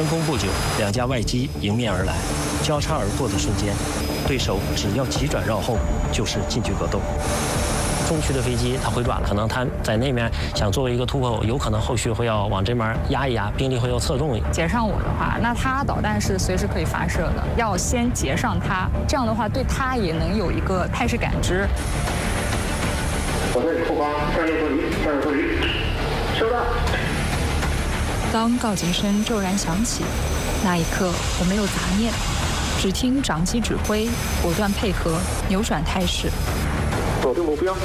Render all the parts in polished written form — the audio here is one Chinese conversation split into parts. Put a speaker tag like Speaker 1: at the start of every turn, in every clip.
Speaker 1: 升空不久，两架外机迎面而来，交叉而过的瞬间，对手只要急转绕后，就是近距格斗。中区的飞机它回转了，可能它在那面想作为一个突破口，有可能后续会要往这边压一压，兵力会要侧重。
Speaker 2: 截上我的话，那它导弹是随时可以发射的，要先截上它，这样的话对它也能有一个态势感知。
Speaker 3: 我在后方向右脱离，收到。
Speaker 2: 当告警声骤然响起，那一刻我没有杂念，只听长机指挥，果断配合，扭转态势。
Speaker 3: 锁定目标。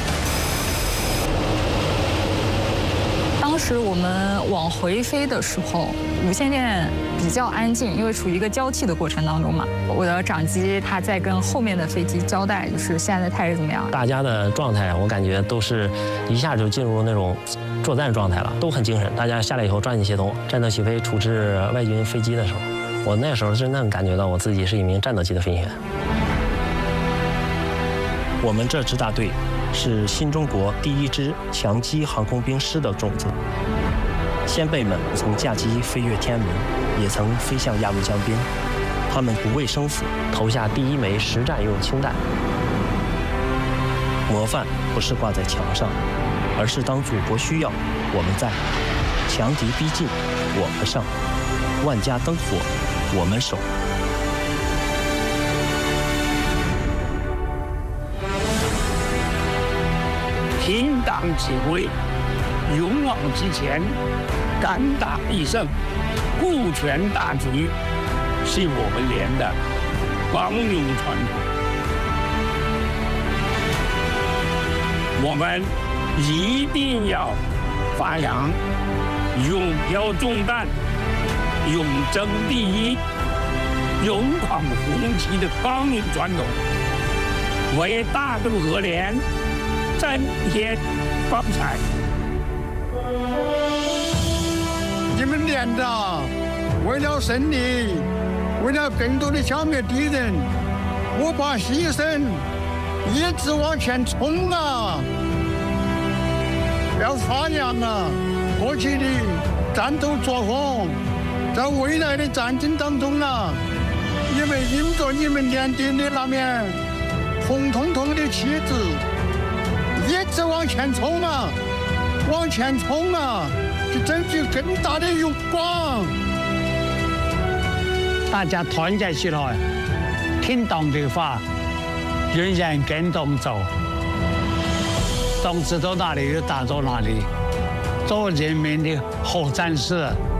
Speaker 2: 当时我们往回飞的时候，无线电比较安静，因为处于一个交替的过程当中嘛。我的长机他在跟后面的飞机交代，就是现在的态势怎么样。大家的状态，我感觉都是一下就进入那种作战状态了，都很精神。大家下来以后抓紧协同，战斗起飞处置外军飞机的时候，我那时候真正感觉到我自己是一名战斗机的飞行员。我们这支大队是新中国第1支强击航空兵师的种子，先辈们曾驾机飞越天安门，也曾飞向鸭绿江边，他们不畏生死，投下第1枚实战用氢弹。模范不是挂在墙上，而是当祖国需要，我们在；强敌逼近，我们上；万家灯火，我们守。
Speaker 4: 听党指挥，勇往直前，敢打必胜，顾全大局，是我们连的光荣传统。我们一定要发扬勇挑重担、勇争第一、勇闯红旗的光荣传统，为大渡河连增添光彩。
Speaker 5: 你们连的为了胜利，为了更多的消灭敌人，不怕牺牲，一直往前冲啊！要发扬啊过去的战斗作风，在未来的战争当中啊，因为迎着你们连队的那面红彤彤的旗帜，一直往前冲啊，往前冲啊，去争取更大的荣光。
Speaker 4: 大家团结起来，听党的话，人人跟党走，党指到哪里就打到哪里，做人民的好战士。